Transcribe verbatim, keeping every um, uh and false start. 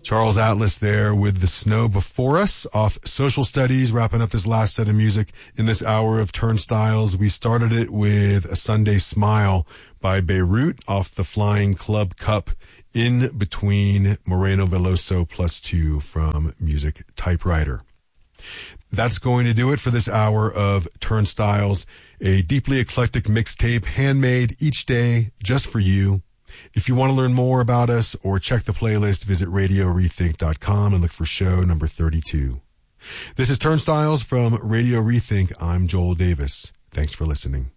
Charles Atlas there with The Snow Before Us off Social Studies, wrapping up this last set of music in this hour of Turnstiles. We started it with A Sunday Smile by Beirut off the Flying Club Cup in between Moreno Veloso plus two from Music Typewriter. That's going to do it for this hour of Turnstiles, a deeply eclectic mixtape handmade each day just for you. If you want to learn more about us or check the playlist, visit radio rethink dot com and look for show number thirty-two. This is Turnstiles from Radio Rethink. I'm Joel Davis. Thanks for listening.